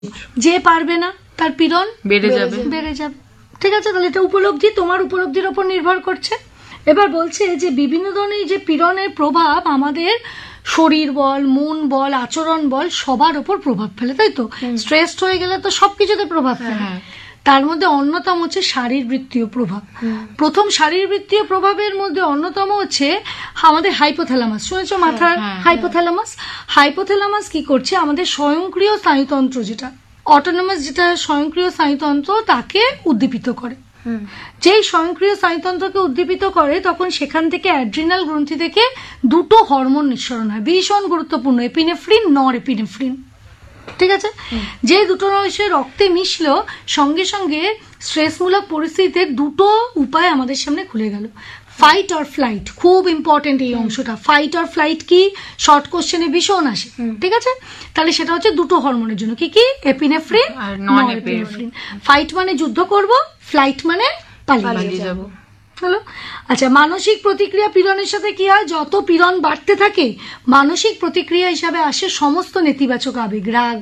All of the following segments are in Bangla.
যে পারবে না তার পীড়ন বেড়ে যাবে। ঠিক আছে, তাহলে এটা উপলব্ধি, তোমার উপলব্ধির উপর নির্ভর করছে। এবার বলছে যে বিভিন্ন ধরনের যে পীড়নের প্রভাব আমাদের শরীর বল, মন বল, আচরণ বল সবার উপর প্রভাব ফেলে, তাই তো? স্ট্রেসড হয়ে গেলে তো সবকিছুতে প্রভাব ফেলে। তার মধ্যে অন্যতম হচ্ছে শারীরবৃত্তীয় প্রভাব। প্রথম শারীরবৃত্তীয় প্রভাবের মধ্যে অন্যতম হচ্ছে আমাদের হাইপোথ্যালামাস। শুনেছো মাথার হাইপোথ্যালামাস? হাইপোথ্যালামাস কি করছে? আমাদের স্বয়ংক্রিয় স্নায়ুতন্ত্র, যেটা অটোনমাস, যেটা স্বয়ংক্রিয় স্নায়ুতন্ত্র, তাকে উদ্দীপিত করে। যেই স্বয়ংক্রিয় স্নায়ুতন্ত্রকে উদ্দীপিত করে তখন সেখান থেকে অ্যাড্রিনাল গ্রন্থি থেকে দুটো হরমোন নিঃসরণ হয়, ভীষণ গুরুত্বপূর্ণ, এপিনেফ্রিন, নর এপিনেফ্রিন। ঠিক আছে, যে দুটো রয়েছে রক্তে মিশলো, সঙ্গে সঙ্গে স্ট্রেসমূলক পরিস্থিতিতে দুটো উপায় আমাদের সামনে খুলে গেল। ফাইট অর ফ্লাইট, খুব ইম্পর্টেন্ট এই অংশটা। ফাইট অর ফ্লাইট কি শর্ট কোশ্চেনে ভীষণ আসে। ঠিক আছে, তাহলে সেটা হচ্ছে দুটো হরমোনের জন্য, কি কি? এপিনেফ্রিন, নর এপিনেফ্রিন। ফাইট মানে যুদ্ধ করব, ফ্লাইট মানে পালিয়ে যাব। হলো। আচ্ছা, মানসিক প্রতিক্রিয়া পীড়নের সাথে কি হয়? যত পীড়ন বাড়তে থাকে মানসিক প্রতিক্রিয়া হিসাবে আসে সমস্ত নেতিবাচক আবেগ, রাগ,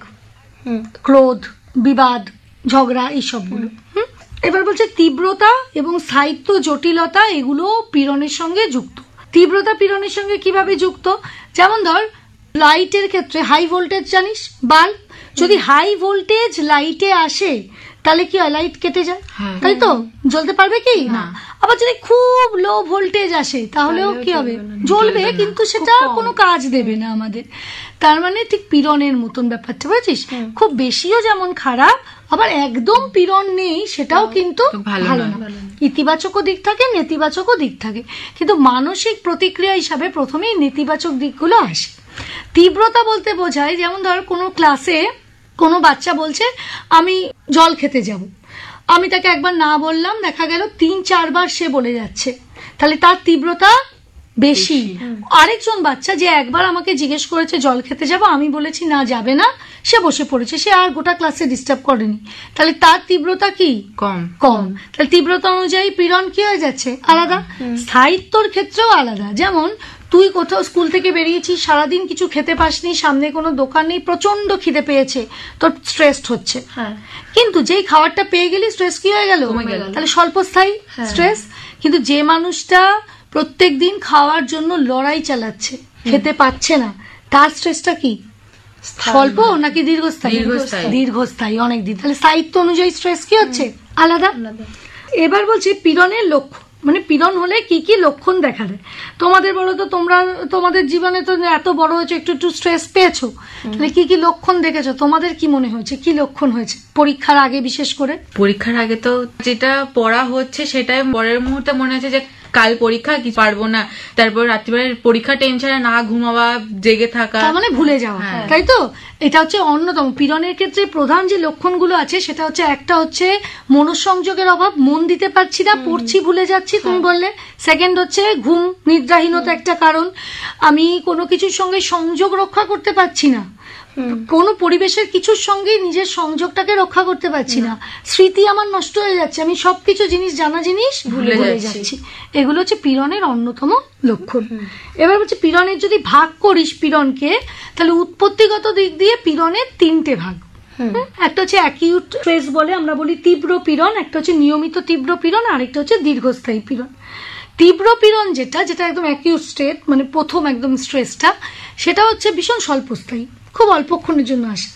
ক্রোধ, বিবাদ, ঝগড়া, এইসবগুলো। এবার বলছে তীব্রতা এবং স্থায়িত্ব, জটিলতা, এগুলো পীড়নের সঙ্গে যুক্ত। তীব্রতা পীড়নের সঙ্গে কিভাবে যুক্ত? যেমন ধর লাইটের ক্ষেত্রে হাই ভোল্টেজ, জানিস বাল্ব, যদি হাই ভোল্টেজ লাইটে আসে তাহলে কি হয়? লাইট কেটে যায়, তাই তো? জ্বলতে পারবে কি না? আবার যদি খুব লো ভোল্টেজ আসে তাহলেও কি হবে? জ্বলবে, কিন্তু সেটা কোনো কাজ দেবে না আমাদের। তার মানে ঠিক পীড়নের মতন ব্যাপারটা, বুঝছিস? খুব বেশিও যেমন খারাপ, আবার একদম পীড়ন নেই সেটাও কিন্তু ভালো না। ইতিবাচকও দিক থাকে, নেতিবাচকও দিক থাকে, কিন্তু মানসিক প্রতিক্রিয়া হিসাবে প্রথমেই নেতিবাচক দিকগুলো আসে। তীব্রতা বলতে বোঝায়, যেমন ধর কোনো ক্লাসে কোনো বাচ্চা বলছে আমি জল খেতে যাব, আমি তাকে একবার না বললাম, দেখা গেল 3-4 বার সে বলে যাচ্ছে, তাহলে তার তীব্রতা বেশি। আরেকজন বাচ্চা যে একবার আমাকে জিজ্ঞেস করেছে জল খেতে যাব, আমি বলেছি না যাবে না, সে বসে পড়েছে, সে আর গোটা ক্লাসে ডিস্টার্ব করেনি, তাহলে তার তীব্রতা কি? কম। তাহলে তীব্রতা অনুযায়ী পীড়ন কি হয়ে যাচ্ছে? আলাদা। স্থায়িত্বর ক্ষেত্রেও আলাদা। যেমন তুই কোথাও স্কুল থেকে বেরিয়েছিস, সারাদিন কিছু খেতে পাসনি, সামনে কোনো দোকান নেই, প্রচন্ড খিদে পেয়েছে, তোর স্ট্রেসড হচ্ছে, কিন্তু যেই খাবারটা পেয়ে গেলি স্ট্রেস কি হয়ে গেল? তাহলে স্বল্পস্থায়ী স্ট্রেস। কিন্তু যে মানুষটা প্রত্যেক দিন খাওয়ার জন্য লড়াই চালাচ্ছে, খেতে পাচ্ছে না, তার স্ট্রেসটা কি? স্বল্প নাকি দীর্ঘস্থায়ী? দীর্ঘস্থায়ী, অনেক দিন। তাহলে স্থায়িত্ব অনুযায়ী স্ট্রেস কি হচ্ছে? আলাদা। এবার বলছি পীড়নের লক্ষ্য, মানে পীড়ন হলে কি কি লক্ষণ দেখা দেয়। তোমাদের বলো তো, তোমরা তোমাদের জীবনে তো এত বড় হয়েছে, একটু একটু স্ট্রেস পেয়েছো, তাহলে কি কি লক্ষণ দেখেছো? তোমাদের কি মনে হয়েছে, কি লক্ষণ হয়েছে পরীক্ষার আগে? বিশেষ করে পরীক্ষার আগে তো যেটা পড়া হচ্ছে সেটাই পরের মুহূর্তে মনে হচ্ছে যে কাল পরীক্ষা, কি পারবো না, তারপর রাত্রিবেলা পরীক্ষা টেনশনে না ঘুমাবা, জেগে থাকা, মানে ভুলে যাওয়া, তাই তো? এটা হচ্ছে অন্যতম পীড়নের ক্ষেত্রে প্রধান যে লক্ষণগুলো আছে, সেটা হচ্ছে একটা হচ্ছে মনোসংযোগের অভাব, মন দিতে পারছি না, পড়ছি ভুলে যাচ্ছি, তুমি বললে। সেকেন্ড হচ্ছে ঘুম, নিদ্রাহীনতা একটা কারণ, আমি কোনো কিছুর সঙ্গে সংযোগ রক্ষা করতে পারছি না, কোনো পরিবেশের কিছুর সঙ্গে নিজের সংযোগটাকে রক্ষা করতে পারছি না, স্মৃতি আমার নষ্ট হয়ে যাচ্ছে, আমি সবকিছু জানা জিনিস ভুলে যাচ্ছি। এগুলো হচ্ছে পীড়নের অন্যতম লক্ষণ। এবার হচ্ছে পীড়নের যদি ভাগ করিস পীড়নকে, তাহলে উৎপত্তিগত দিক দিয়ে পীড়নের 3টে ভাগ। একটা হচ্ছে অ্যাকিউট স্ট্রেস বলে আমরা বলি, তীব্র পীড়ন, একটা হচ্ছে নিয়মিত তীব্র পীড়ন, আরেকটা হচ্ছে দীর্ঘস্থায়ী পীড়ন। তীব্র পীড়ন যেটা একদম অ্যাকিউট স্টেট, মানে প্রথম একদম স্ট্রেসটা, সেটা হচ্ছে ভীষণ স্বল্পস্থায়ী, খুব অল্পক্ষণের জন্য আসে।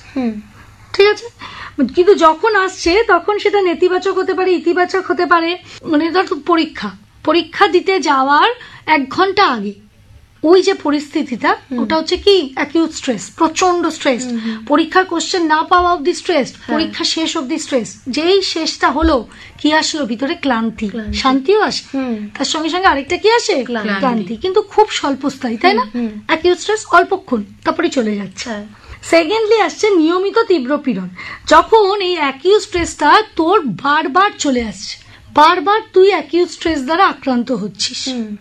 ঠিক আছে, কিন্তু যখন আসছে তখন সেটা নেতিবাচক হতে পারে, ইতিবাচক হতে পারে। মানে ধর পরীক্ষা দিতে যাওয়ার 1 ঘন্টা আগে ওই যে পরিস্থিতিটা, ওটা হচ্ছে কি? অ্যাকিউট স্ট্রেস, প্রচন্ড স্ট্রেস, পরীক্ষার কোশ্চেন না পাওয়া অব্দি স্ট্রেস, পরীক্ষা শেষ অব্দি স্ট্রেস, যেই শেষটা হলো কি আসলো? ভিতরে ক্লান্তি, শান্তিও আসে, তার সঙ্গে সঙ্গে আরেকটা কি আসে? ক্লান্তি, কিন্তু খুব স্বল্পস্থায়ী, তাই না? অ্যাকিউট স্ট্রেস অল্পক্ষণ, তারপরে চলে যাচ্ছে। সেকেন্ডলি আসছে নিয়মিত তীব্র পীড়ন, যখন এই অ্যাকিউট স্ট্রেসটা তোর বারবার চলে আসছে, বারবার তুই অ্যাকিউট স্ট্রেস দ্বারা আক্রান্ত হচ্ছিস,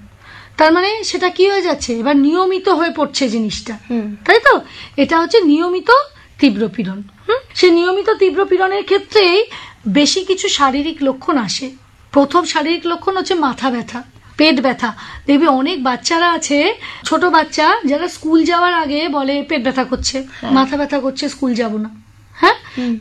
তার মানে সেটা কি হয়ে যাচ্ছে? এবার নিয়মিত হয়ে পড়ছে জিনিসটা, তাই তো? এটা হচ্ছে নিয়মিত তীব্র পীড়ন। সে নিয়মিত তীব্র পীড়নের ক্ষেত্রেই বেশি কিছু শারীরিক লক্ষণ আসে। প্রথম শারীরিক লক্ষণ হচ্ছে মাথা ব্যথা, পেট ব্যথা। দেখবি অনেক বাচ্চারা আছে, ছোট বাচ্চা, যারা স্কুল যাওয়ার আগে বলে পেট ব্যথা করছে, মাথা ব্যথা করছে, স্কুল যাব না। হ্যাঁ